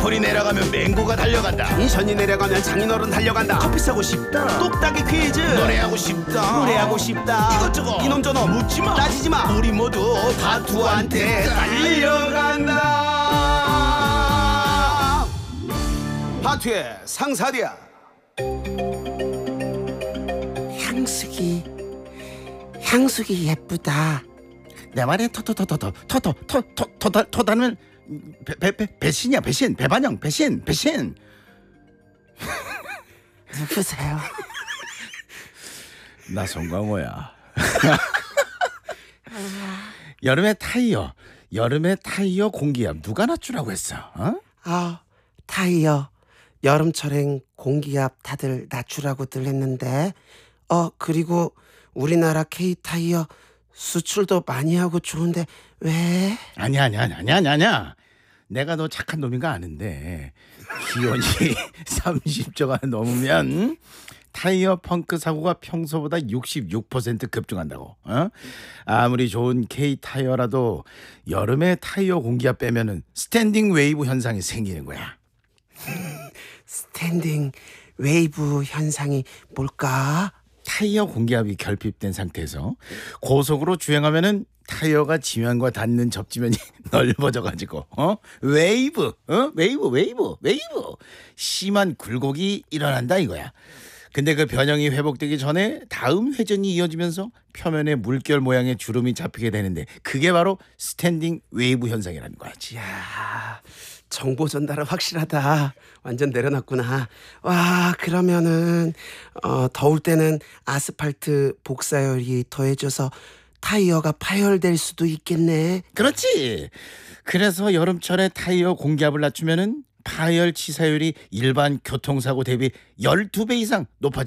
앵콜이 내려가면 맹구가 달려간다. 텐션이 내려가면 장인어른 달려간다. 커피 사고 싶다. 똑딱이 퀴즈. 노래하고 싶다. 노래하고 싶다. 이것저것 이놈 저놈 묻지마. 따지지마. 우리 모두 바투한테 달려간다. 바투의 상사리야. 향수기 예쁘다. 내 말에 토다는 배신이야. 배신. 배반영. 배신. 누구세요? 나 송강호야. 여름에 타이어 공기압 누가 낮추라고 했어? 어? 타이어 여름철엔 공기압 다들 낮추라고들 했는데 그리고 우리나라 K타이어 수출도 많이 하고 좋은데 왜? 아니야. 내가 너 착한 놈인 거 아는데 기온이 30도가 넘으면 타이어 펑크 사고가 평소보다 66% 급증한다고. 어? 아무리 좋은 K타이어라도 여름에 타이어 공기압 빼면은 스탠딩 웨이브 현상이 생기는 거야. 스탠딩 웨이브 현상이 뭘까? 타이어 공기압이 결핍된 상태에서 고속으로 주행하면은 타이어가 지면과 닿는 접지면이 넓어져가지고 웨이브 심한 굴곡이 일어난다 이거야. 근데 그 변형이 회복되기 전에 다음 회전이 이어지면서 표면에 물결 모양의 주름이 잡히게 되는데 그게 바로 스탠딩 웨이브 현상이라는 거지. 야, 정보 전달은 확실하다. 완전 내려놨구나. 와, 그러면은 더울 때는 아스팔트 복사열이 더해져서 타이어가 파열될 수도 있겠네. 그렇지. 그래서 여름철에 타이어 공기압을 낮추면은 파열 치사율이 일반 교통사고 대비 12배 이상 높아져.